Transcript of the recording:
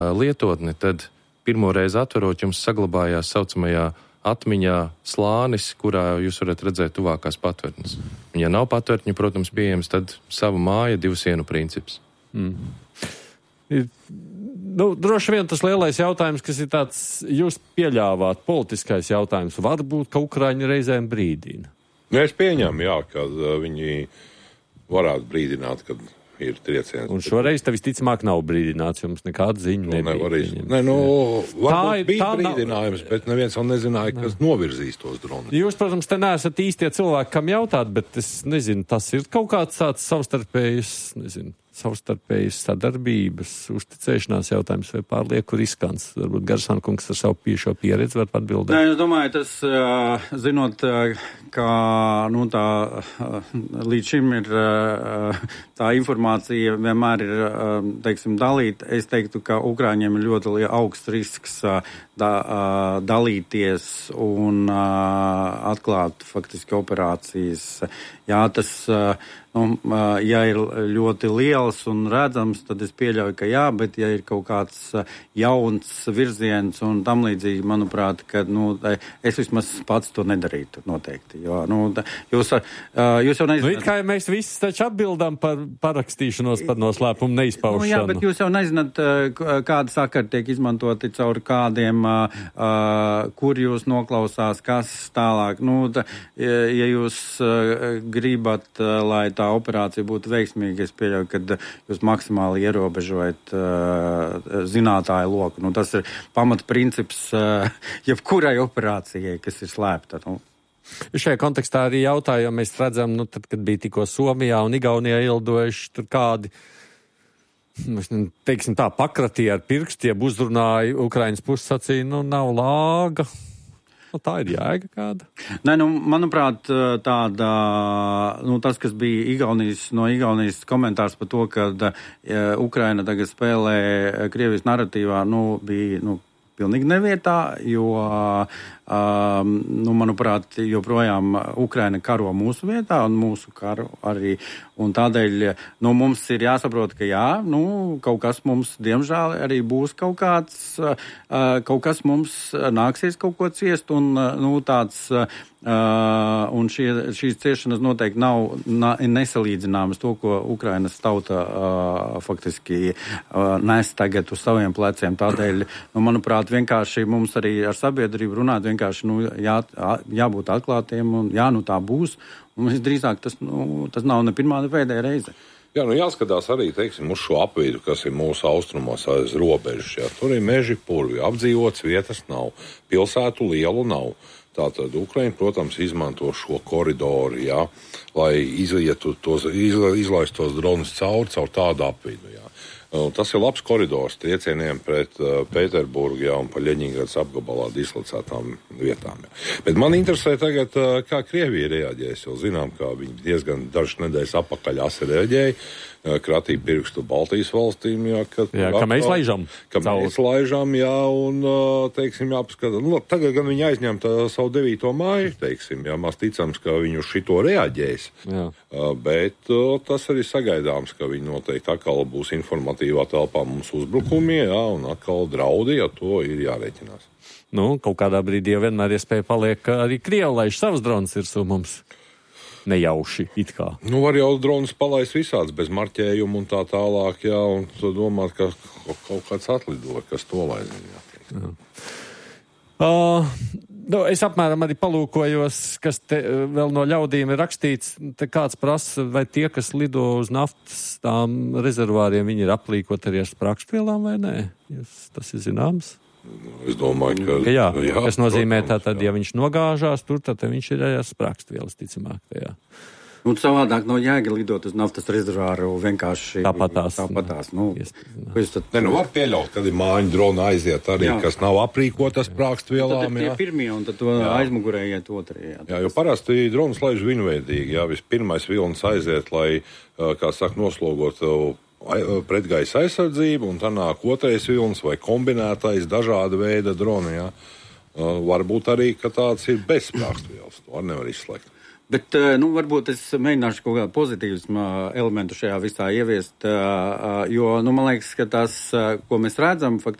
lietotni, tad pirmoreiz atverot jums saglabājās saucamajā atmiņā slānis, kurā jūs varat redzēt tuvākās patvertnes. Ja nav patvertņu, protams, pieejams, tad savu māja, 2 sienu princips. Droši vien tas lielais jautājums, kas ir tāds, jūs pieļāvāt politiskais jautājums, varbūt, ka Ukraiņi reizēm brīdina. Es pieņemu, jā, ka viņi varētu brīdināt, kad ir trieciens. Un šoreiz te visticamāk nav brīdināts, jums nekāda ziņa nebija. Varbūt bija brīdinājums, bet neviens vēl nezināja, kas novirzīs tos dronus. Jūs, protams, te neesat īstie cilvēki, kam jautāt, bet es nezinu, tas ir kaut kāds tāds savstarpējas sadarbības, uzticēšanās jautājums vai pārlieku riskants. Varbūt Garsāna kungs ar savu šo pieredzi var atbildēt. Nē, es domāju, tas, zinot, ka tā līdz šim ir tā informācija vienmēr ir, teiksim, dalīta, es teiktu, ka Ukraiņiem ir ļoti augsts risks dalīties un atklāt faktiski operācijas. Jā, tas, ja ir ļoti liels un redzams, tad es pieļauju, ka jā, bet ja ir kaut kāds jauns virziens un tam līdzīgi, manuprāt, ka, es vismaz pats to nedarītu noteikti, jo, jūs jau nezināt. It kā mēs visi taču atbildam par parakstīšanos par noslēpumu neizpaušanu. Jā, bet jūs jau nezināt, kāda sakara tiek izmantoti caur kādiem, kur jūs noklausās, kas tālāk. Ja jūs gribat, lai tā operācija būtu veiksmīga, es pieļauju, ka jūs maksimāli ierobežojat zinātāju loku. Tas ir pamatprincips jebkurai operācijai, kas ir slēpta. Šajā kontekstā arī jautājumu mēs redzam, tad, kad bija tikko Somijā un Igaunijā ielidojuši tur kādi, teiksim tā, pakratīja ar pirkstiem, uzrunāja Ukrainas puses, sacīja, nav lāga. Tā ir jēga kāda? Nē, manuprāt, tāda, tas, kas bija no Igaunijas komentārs par to, ka Ukraina tagad spēlē Krievijas narratīvā, bija, pilnīgi nevietā, jo, manuprāt, joprojām Ukraina karo mūsu vietā un mūsu karu arī. Un tādēļ, mums ir jāsaprot, ka jā, kaut kas mums, diemžēl, arī būs kaut kas mums nāksies kaut ko ciest un, tāds, un šīs ciešanas noteikti nav nesalīdzināmas to, ko Ukrainas tauta faktiski nes tagad uz saviem pleciem. Tādēļ, manuprāt, vienkārši mums arī ar sabiedrību runāt, vienkārši jābūt atklātiem un tā būs. Un visdrīzāk tas nav ne pirmā, ne pēdējā reize. Jā, jāskatās arī, teiksim, uz šo apvidu, kas ir mūsu austrumos aiz robežas. Jā. Tur ir meži purvi, apdzīvotas vietas nav, pilsētu lielu nav. Tātad Ukraina, protams, izmanto šo koridoru, jā, lai izlaistu tos dronus caur tādu apvidu. Jā. Tas ir labs koridors triecieniem pret Pēterburgu, jā, un pa Ļeņingradas apgabalā dislocētām vietām. Jā. Bet man interesē tagad, kā Krievija reaģēs, jo zinām, ka viņi diezgan dažas nedēļas apakaļ asi reaģēja, kratīja pirkstu Baltijas valstīm, jā, ka mēs laižam. Mēs laižam, jā, un, teiksim, jāpaskata. Tagad gan viņi aizņemta savu 9. māju, teiksim, jā, maz ticams, ka viņi uz šito reaģēs. Jā. Bet tas arī sagaidāms, ka viņi noteikti atkal būs informatīvā telpā mums uzbrukumi, jā, un atkal draudi, ja to ir jārēķinās. Kaut kādā brīdī jau vienmēr iespēja paliek, ka arī Krievi laiž savus dronus virsū mums. Nejauši, it kā. Var jau dronus palaist visāds bez marķējumu un tā tālāk, jā, un domāt, ka kaut kāds atlidoja, kas to laizina. Es apmēram arī palūkojos, kas te vēl no ļaudīm ir rakstīts, te kāds prasa, vai tie, kas lido uz naftas tām rezervāriem, viņi ir aplīkot arī ar sprākstvielām vai nē? Tas ir zināms? Es domāju, ka jā, kas nozīmē tātad, ja viņš nogāžās tur, tad viņš ir ar sprākstvielas ticamāk tajā. Un savādāk no jēga lidot uz naftas rezervāru vienkārši tāpatās. Var pieļaut, kad ir mājiņu drona aiziet arī, jā, kas nav aprīkotas sprākstvielām. Tad ir tie pirmie, un tad to aizmugurē iet otrie. Jā, jo parasti dronas laiž viņveidīgi, jā, vispirmais vilnis aiziet, lai, kā saka, noslogot pretgaisa aizsardzību, un tā nāk otrais vilnis vai kombinētais dažāda veida droni. Jā. Varbūt arī, ka tāds ir bez sprākstvielas. To nevar izslēgt. Bet, varbūt es mēģināšu kaut kādu pozitīvismu elementu šajā visā ieviest, jo, man liekas, ka tas, ko mēs redzam, faktiski